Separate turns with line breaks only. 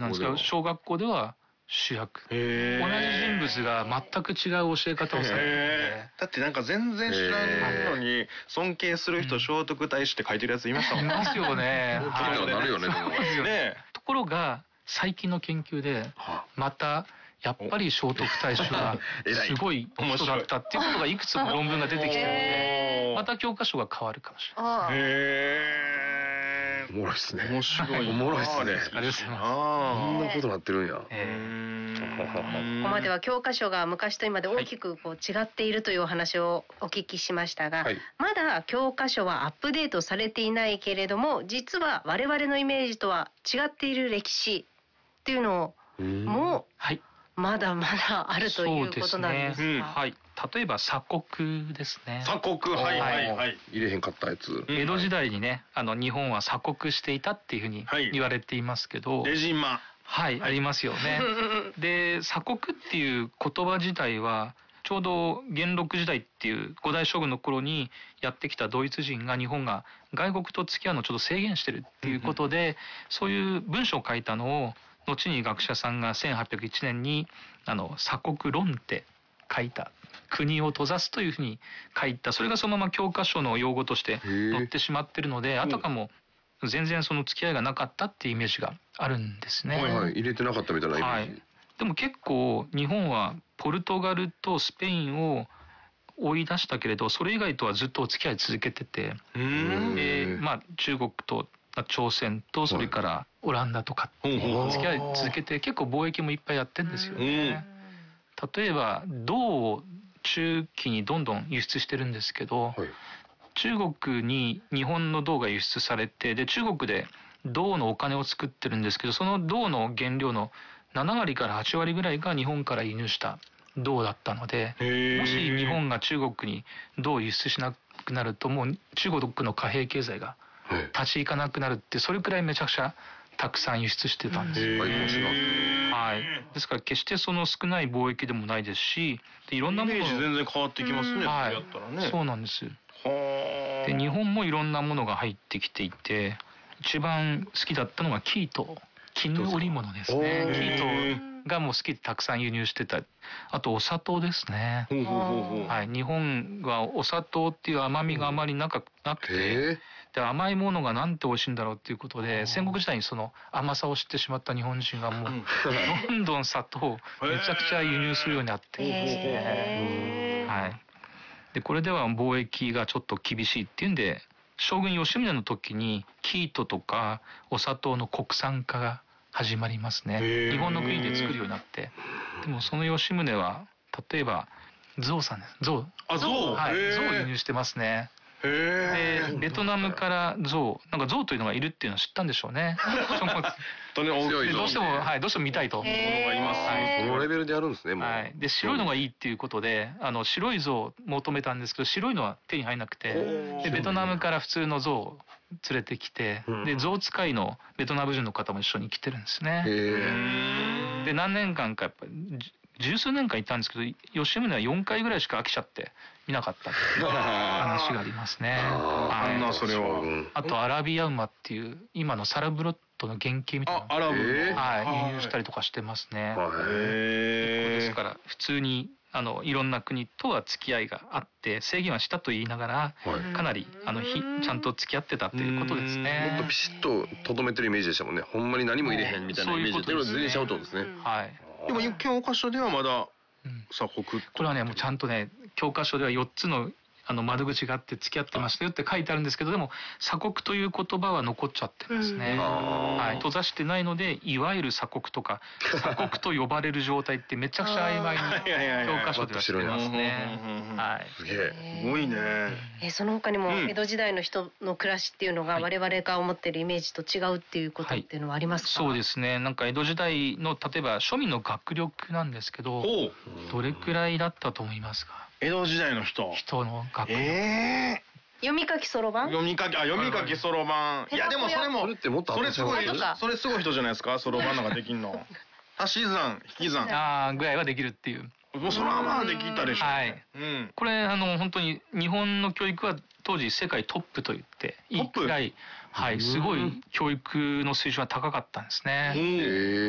なんですけど、小学校では主役。同じ人物が全く違う教え方をされてる。
だってなんか全然知らんのに尊敬する人聖徳太子って書いてるやついましたもんね。
いますよね。
なるよね。
ところが最近の研究でまたやっぱり聖徳太子はすごい人だったっていうことがいくつも論文が出てきてるので、また教科書が変わるかもしれない。
おもろいっすね。
面白い。
おもろいっすね。
ありがとうございます。
こんなことなってるんや。
ここまでは教科書が昔と今で大きくこう違っているというお話をお聞きしましたが、まだ教科書はアップデートされていないけれども、実は我々のイメージとは違っている歴史っていうのもまだまだあるということなんですか。
はい。例えば鎖国ですね。
鎖国、はいはいはい。
入れへんかったやつ。
江戸時代にね、日本は鎖国していたっていうふうに言われていますけど。
レジンマ。
はい、ありますよね。で、鎖国っていう言葉自体は、ちょうど元禄時代っていう五代将軍の頃にやってきたドイツ人が日本が外国と付き合うのをちょっと制限してるっていうことで、そういう文章を書いたのを、後に学者さんが1801年に鎖国論って書いた。国を閉ざすというふうに書いた。それがそのまま教科書の用語として載ってしまってるので、あたかも全然その付き合いがなかったっていうイメージがあるんですね。
入れてなかったみたいなイメージ。
でも結構日本はポルトガルとスペインを追い出したけれど、それ以外とはずっとお付き合い続けてて、中国と朝鮮とそれからオランダとか付き合い続けて、結構貿易もいっぱいやってるんですよね。例えば銅を中期にどんどん輸出してるんですけど、中国に日本の銅が輸出されて、で中国で銅のお金を作ってるんですけど、その銅の原料の7割から8割ぐらいが日本から輸入した銅だったので、もし日本が中国に銅を輸出しなくなると、もう中国の貨幣経済が立ち行かなくなるって、それくらいめちゃくちゃたくさん輸出してたんですよ。ですから決してその少ない貿易でもないですし、いろんなもの、イメージ
全然変わってきますね。やったらね。
そうなんです。で日本もいろんなものが入ってきていて、一番好きだったのが生糸、絹織物ですね。生糸がもう好きでたくさん輸入してた。あとお砂糖ですね。日本はお砂糖っていう甘みがあまりなくて、で甘いものがなんて美味しいんだろうっていうことで、戦国時代にその甘さを知ってしまった日本人がもうどんどん砂糖をめちゃくちゃ輸入するようになっているんですね。でこれでは貿易がちょっと厳しいっていうんで、将軍吉宗の時に生糸とかお砂糖の国産化が始まりますね。日本の国で作るようになって。でもその吉宗は例えば象さんです。象。象を輸入してますね。でベトナムから象、なんか象というのがいるっていうのを知ったんでしょうね。どうしても見たいと。
そのレベルでやるんですね。
で白いのがいいっていうことで、白い象を求めたんですけど、白いのは手に入らなくて、でベトナムから普通の象を連れてきて、で象使いのベトナム人の方も一緒に来てるんですね。で何年間かやっぱり十数年間いたんですけど、吉宗は4回ぐらいしか飽きちゃって見なかったっていう話がありますね。
それは。
あとアラビア馬っていう今のサラブロットの原型みたいな。輸入したりとかしてますね。ですから普通にいろんな国とは付き合いがあって、制限はしたと言いながら、かなりちゃんと付き合ってたということですね。
もっとピシッととどめてるイメージでしたもんね。ほんまに何も入れへんみたいなイメージで全然ちゃうってことですね。
でも教科書ではまだ鎖国。
これはね、もうちゃんとね、教科書では4つの窓口があって付き合ってましたよって書いてあるんですけど、でも鎖国という言葉は残っちゃってますね。閉ざしてないので、いわゆる鎖国とか鎖国と呼ばれる状態ってめちゃくちゃ曖昧に教科書ではしてますね。
すげえ。
すごいね。
その他にも江戸時代の人の暮らしっていうのが我々が思ってるイメージと違うっていうことっていうのはありますか？
そうですね。なんか江戸時代の例えば庶民の学力なんですけど、どれくらいだったと思いますか？
江戸時代の人
の学力。
読み書きそろばん？
読み書きそろばん。いやでもそれもそれすごい人じゃないですか。そろばんなんかできんの。足し算引き算
ぐらいはできるっていう。
もうそれはまあできたでしょ。
これ本当に日本の教育は当時世界トップと言っていいくらい、すごい教育の水準は高かったんですね。